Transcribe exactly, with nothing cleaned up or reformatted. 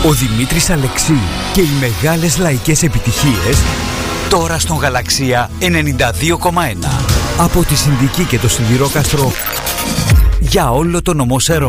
Ο Δημήτρης Αλεξή και οι μεγάλες λαϊκές επιτυχίες τώρα στον Γαλαξία ενενήντα δύο κόμμα ένα. Από τη Συνδική και το Σιδηρόκαστρο για όλο το νομό Σερών.